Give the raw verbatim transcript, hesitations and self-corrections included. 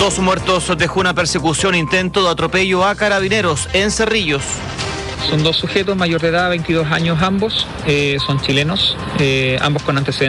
Dos muertos dejó una persecución, intento de atropello a carabineros en Cerrillos. Son dos sujetos, mayor de edad, veintidós años ambos, eh, son chilenos, eh, ambos con antecedentes